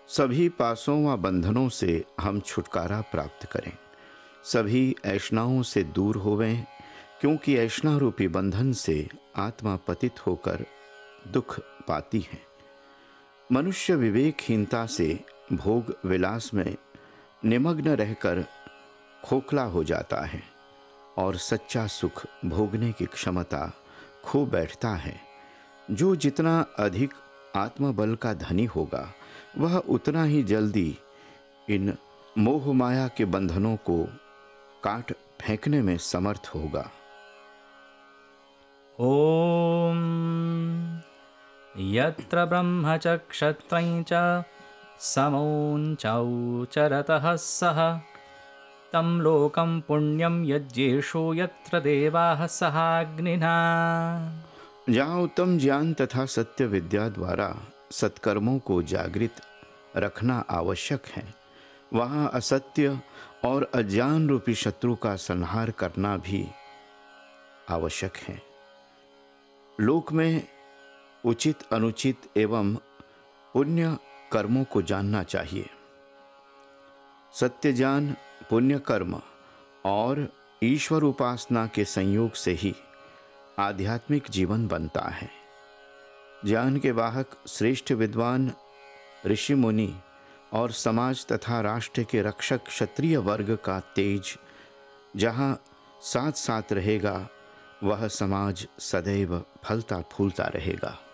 सभी पासों व बंधनों से हम छुटकारा प्राप्त करें। सभी ऐषणाओं से दूर होवें, क्योंकि ऐषणा रूपी बंधन से आत्मा पतित होकर दुख पाती है। मनुष्य विवेकहीनता से भोग विलास में निमग्न रहकर खोखला हो जाता है और सच्चा सुख भोगने की क्षमता खो बैठता है। जो जितना अधिक आत्मबल का धनी होगा, वह उतना ही जल्दी इन मोह माया के बंधनों को काट फेंकने में समर्थ होगा। ओम यत्र ब्रह्मचक्षत्रं च समौञ्चौ चरतः सः तं लोकं पुण्यं यज्ञेषु यत्र देवाः सहाग्निना। जहाँ उत्तम ज्ञान तथा सत्य विद्या द्वारा सत्कर्मों को जागृत रखना आवश्यक है, वहाँ असत्य और अज्ञान रूपी शत्रु का संहार करना भी आवश्यक है। लोक में उचित अनुचित एवं पुण्य कर्मों को जानना चाहिए। सत्य ज्ञान, पुण्य कर्म और ईश्वर उपासना के संयोग से ही आध्यात्मिक जीवन बनता है। ज्ञान के वाहक श्रेष्ठ विद्वान ऋषि मुनि और समाज तथा राष्ट्र के रक्षक क्षत्रिय वर्ग का तेज जहाँ साथ साथ रहेगा, वह समाज सदैव फलता फूलता रहेगा।